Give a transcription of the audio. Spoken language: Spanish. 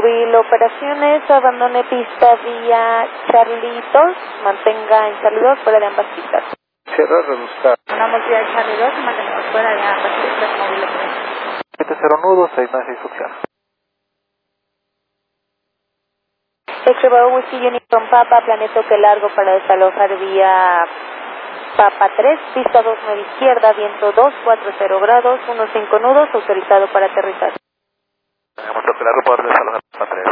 móvil operaciones, abandone pista vía Charlie 2, mantenga en Charlie 2 fuera de ambas pistas. Cierra, reduzca. Abandonamos vía Charlie 2 y mantenemos fuera de ambas pistas móvil operaciones. 70 nudos, 6 instrucción. X-Ray Whiskey Uniform Papa, planeo que largo para desalojar vía Papa 3, pista 29 izquierda, viento 240 grados, 15 nudos, autorizado para aterrizar. Tenemos que largo para desalojar Papa 3.